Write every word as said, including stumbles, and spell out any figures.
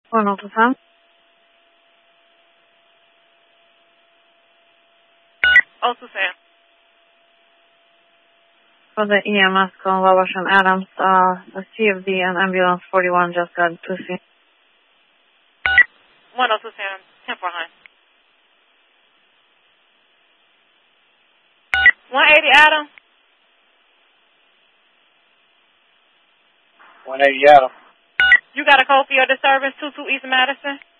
one oh two five. oh two seven. For the E M S call, Wabash and Adams, uh, a C F D and ambulance forty-one just got to see. one oh two seven, ten four hundred. one eighty Adam. one eighty Adam. You got a code for your disturbance, two two East Madison?